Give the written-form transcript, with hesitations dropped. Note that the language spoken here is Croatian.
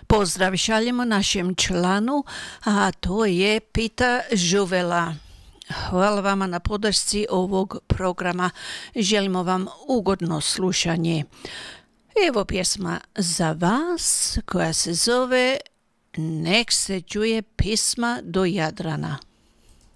Pozdrav šaljemo našem članu, a to je Pita Žuvela. Hvala vama na podršci ovog programa. Želimo vam ugodno slušanje. Evo pjesma za vas koja se zove Nek se čuje pisma do Jadrana.